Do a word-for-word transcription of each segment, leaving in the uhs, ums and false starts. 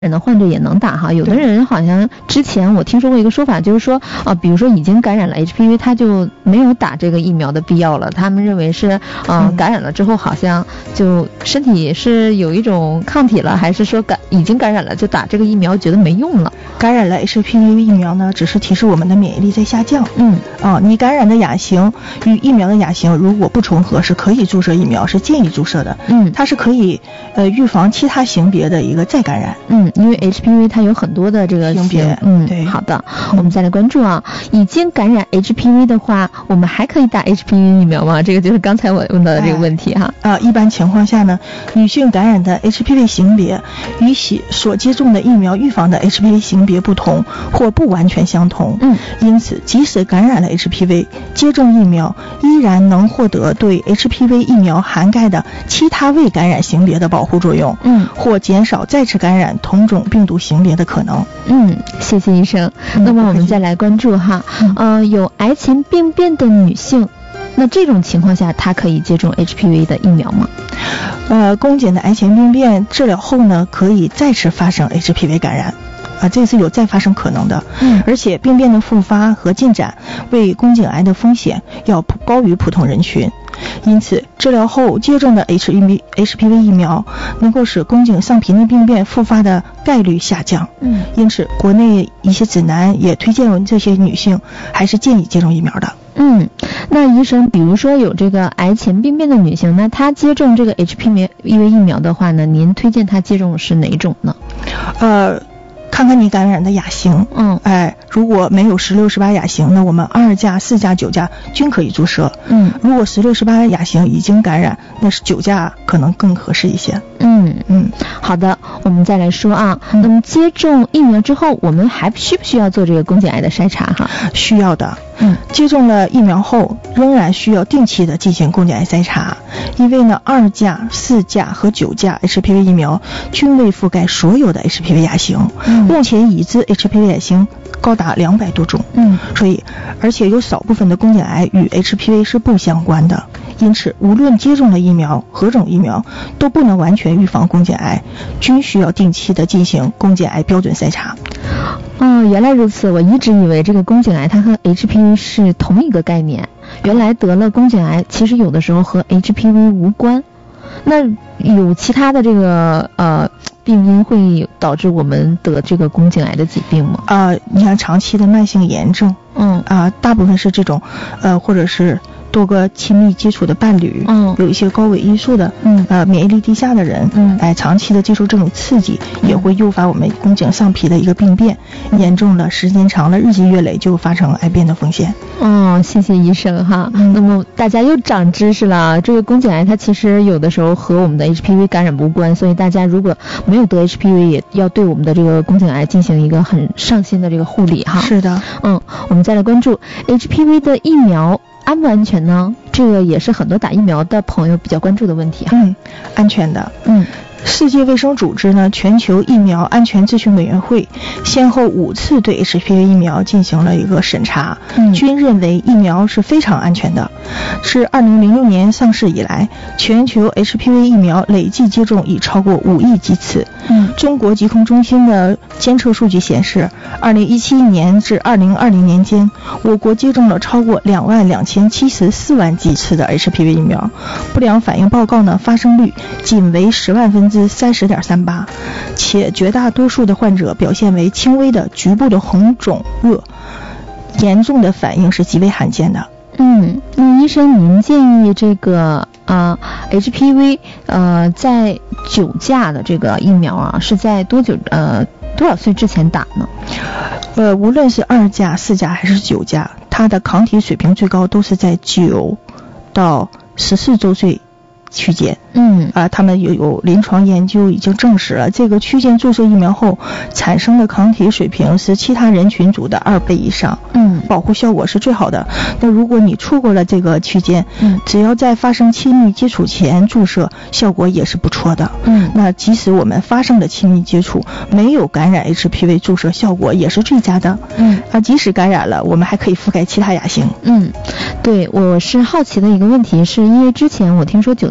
的患者也能打哈，有的人好像之前我听说过一个说法，就是说呃，比如说已经感染了 H P V， 他就没有打这个疫苗的必要了。他们认为是呃感染了之后好像就身体是有一种抗体了，还是说感已经感染了就打这个疫苗觉得没用了？ 感染了 H P V 疫苗呢，只是提示我们的免疫力在下降。嗯啊，你感染的亚型与疫苗的亚型如果不重合，是可以注射疫苗，是建议注射的。嗯，它是可以呃预防其他型别的一个再感染。 嗯。因为 H P V 它有很多的这个型别， 嗯，对，好的，我们再来关注啊，已经感染 H P V 的话，我们还可以打 H P V 疫苗吗？这个就是刚才我问到的这个问题哈。 哎、啊，一般情况下呢，女性感染的 H P V 型别与所接种的疫苗预防的 H P V 型别不同或不完全相同。嗯，因此即使感染了 H P V， 接种疫苗依然能获得对 H P V 疫苗涵盖的其他未感染型别的保护作用。嗯，或减少再次感染同种病毒型别的可能。 嗯，谢谢医生。嗯、那么我们再来关注哈，嗯、呃，有癌前病变的女性，那这种情况下，她可以接种 H P V 的疫苗吗？ 呃，宫颈的癌前病变治疗后呢，可以再次发生 H P V 感染。啊，这是有再发生可能的，嗯，而且病变的复发和进展为宫颈癌的风险要高于普通人群，因此治疗后接种的 H P V 疫苗能够使宫颈上皮内病变复发的概率下降，嗯，因此国内一些指南也推荐这些女性还是建议接种疫苗的。 嗯，那医生，比如说有这个癌前病变的女性，那她接种这个 H P V 疫苗的话呢，您推荐她接种是哪种呢？ 呃。看看你感染的亚型，嗯，哎，如果没有十六、十八亚型，那我们二价、四价、九价均可以注射。嗯，如果十六、十八亚型已经感染，那是九价可能更合适一些。 嗯嗯，好的，我们再来说啊，嗯、那么接种疫苗之后，我们还需不需要做这个宫颈癌的筛查哈？ 需要的。嗯，接种了疫苗后，仍然需要定期的进行宫颈癌筛查，因为呢，二价、四价和九价 H P V 疫苗均未覆盖所有的 H P V 亚型。嗯，目前已知 H P V 亚型高达两百多种。嗯，所以而且有少部分的宫颈癌与 H P V 是不相关的，因此无论接种了疫苗何种疫苗都不能完全预防宫颈癌，均需要定期的进行宫颈癌标准筛查。 哦，原来如此，我一直以为这个宫颈癌它和 H P V 是同一个概念，原来得了宫颈癌其实有的时候和 H P V 无关。那有其他的这个呃病因会导致我们得这个宫颈癌的疾病吗？ 啊、呃，你看长期的慢性炎症，嗯啊、呃，大部分是这种呃或者是多个亲密接触的伴侣，嗯，有一些高危因素的，嗯，呃，免疫力低下的人，嗯，哎，长期的接受这种刺激，也会诱发我们宫颈上皮的一个病变，嗯、严重了，时间长了，日积月累就发生癌变的风险。 哦，谢谢医生哈。嗯、那么大家又长知识了，这个宫颈癌它其实有的时候和我们的 H P V 感染无关，所以大家如果没有得 H P V， 也要对我们的这个宫颈癌进行一个很上心的这个护理哈。 是的， 嗯，我们再来关注 H P V 的疫苗安不安全呢？这个也是很多打疫苗的朋友比较关注的问题哈。 嗯，安全的。嗯。世界卫生组织呢，全球疫苗安全咨询委员会先后五次对 H P V 疫苗进行了一个审查，嗯、均认为疫苗是非常安全的。是二零零六年上市以来，全球 H P V 疫苗累计接种已超过五亿剂次。嗯，中国疾控中心的监测数据显示，二零一七年至二零二零年间，我国接种了超过两万两千七十四万剂次的 H P V 疫苗，不良反应报告呢发生率仅为十万分之三十点三八，且绝大多数的患者表现为轻微的局部的红肿热，严重的反应是极为罕见的。 嗯，那医生您建议这个啊、呃、H P V 呃在九价的这个疫苗啊是在多久呃多少岁之前打呢？ 呃，无论是二价、四价还是九价，它的抗体水平最高都是在九到十四周岁区间。嗯啊，他们有有临床研究已经证实了，这个区间注射疫苗后产生的抗体水平是其他人群组的二倍以上，嗯，保护效果是最好的。那如果你错过了这个区间，嗯，只要在发生亲密接触前注射，效果也是不错的。嗯，那即使我们发生了亲密接触，没有感染 H P V， 注射效果也是最佳的。嗯，啊，即使感染了，我们还可以覆盖其他亚型。 嗯，对，我是好奇的一个问题，是因为之前我听说九价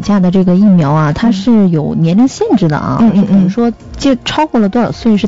下的这个疫苗啊，它是有年龄限制的啊， 嗯嗯嗯， 比如说就超过了多少岁是